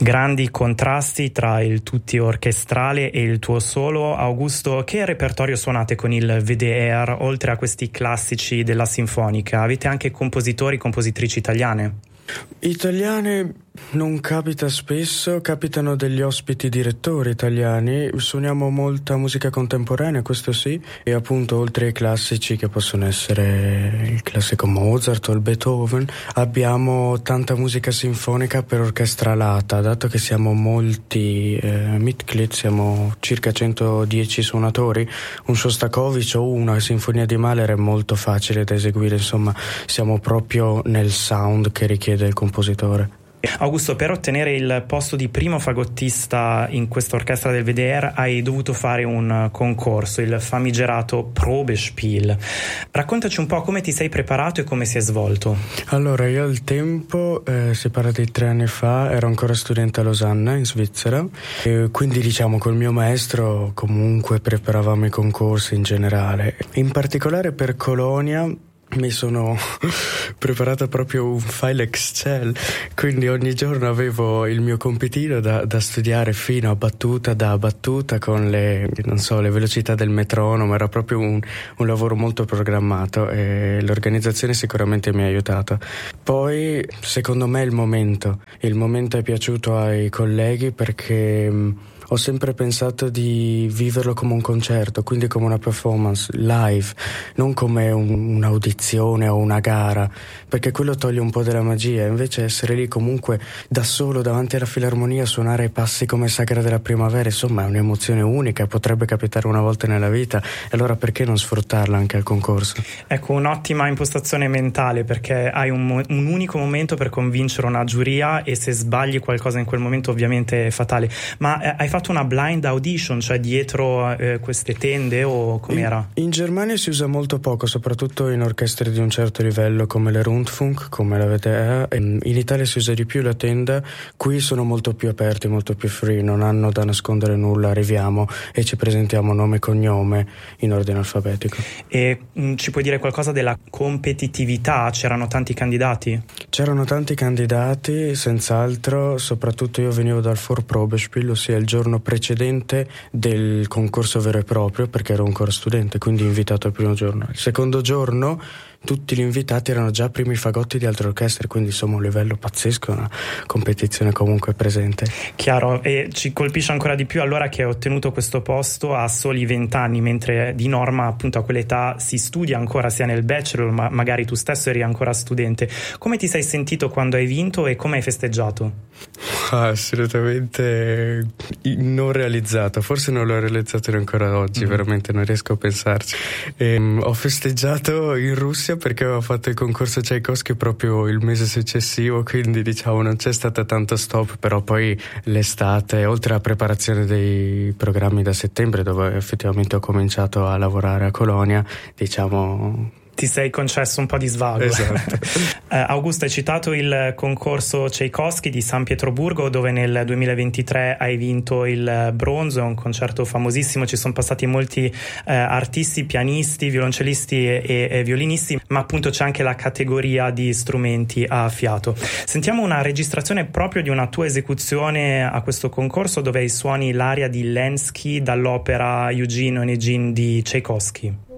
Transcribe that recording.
Grandi contrasti tra il tutti orchestrale e il tuo solo. Augusto, che repertorio suonate con il WDR oltre a questi classici della sinfonica? Avete anche compositrici italiane? Italiane non capita spesso, capitano degli ospiti direttori italiani, suoniamo molta musica contemporanea, questo sì, e appunto oltre ai classici che possono essere il classico Mozart o il Beethoven, abbiamo tanta musica sinfonica per orchestra alata, dato che siamo molti Mitglied, siamo circa 110 suonatori, un Shostakovich o una sinfonia di Mahler è molto facile da eseguire, insomma siamo proprio nel sound che richiede il compositore. Augusto, per ottenere il posto di primo fagottista in questa orchestra del WDR hai dovuto fare un concorso, il famigerato Probespiel. Raccontaci un po' come ti sei preparato e come si è svolto. Allora, io al tempo, si parla di 3 anni fa, ero ancora studente a Losanna, in Svizzera, e quindi diciamo col mio maestro comunque preparavamo i concorsi in generale. In particolare per Colonia mi sono preparato proprio un file Excel, quindi ogni giorno avevo il mio compitino da studiare fino a battuta da battuta con le velocità del metronomo, era proprio un lavoro molto programmato e l'organizzazione sicuramente mi ha aiutato. Poi secondo me il momento è piaciuto ai colleghi perché ho sempre pensato di viverlo come un concerto, quindi come una performance live, non come un'audizione o una gara, perché quello toglie un po' della magia. Invece essere lì comunque da solo davanti alla filarmonia, suonare i passi come Sagra della Primavera, insomma è un'emozione unica, potrebbe capitare una volta nella vita, e allora perché non sfruttarla anche al concorso? Ecco, un'ottima impostazione mentale, perché hai un unico momento per convincere una giuria e se sbagli qualcosa in quel momento ovviamente è fatale. Ma hai fatto una blind audition, cioè dietro queste tende, o com'era? In Germania si usa molto poco, soprattutto in orchestre di un certo livello come le Rundfunk, come la WDR. In Italia si usa di più la tenda, qui sono molto più aperti, molto più free, non hanno da nascondere nulla, arriviamo e ci presentiamo nome e cognome in ordine alfabetico. E ci puoi dire qualcosa della competitività? C'erano tanti candidati? C'erano tanti candidati, senz'altro, soprattutto io venivo dal Vorprobespiel, ossia il giorno precedente del concorso vero e proprio, perché ero ancora studente, quindi invitato al primo giorno. Il secondo giorno tutti gli invitati erano già primi fagotti di altre orchestre, quindi insomma un livello pazzesco, una competizione comunque presente. Chiaro, e ci colpisce ancora di più allora che hai ottenuto questo posto a soli 20 anni, mentre di norma appunto a quell'età si studia ancora, sia nel bachelor, ma magari tu stesso eri ancora studente. Come ti sei sentito quando hai vinto e come hai festeggiato? Assolutamente non realizzato, forse non l'ho realizzato ancora oggi, veramente non riesco a pensarci. Ho festeggiato in Russia perché avevo fatto il concorso Tchaikovsky proprio il mese successivo, quindi diciamo non c'è stata tanto stop, però poi l'estate, oltre alla preparazione dei programmi da settembre, dove effettivamente ho cominciato a lavorare a Colonia, diciamo ti sei concesso un po' di svago. Esatto. Augusto, hai citato il concorso Tchaikovsky di San Pietroburgo, dove nel 2023 hai vinto il bronzo, è un concerto famosissimo, ci sono passati molti artisti, pianisti, violoncellisti e violinisti, ma appunto c'è anche la categoria di strumenti a fiato. Sentiamo una registrazione proprio di una tua esecuzione a questo concorso, dove suoni l'aria di Lenski dall'opera Eugene Onegin di Tchaikovsky.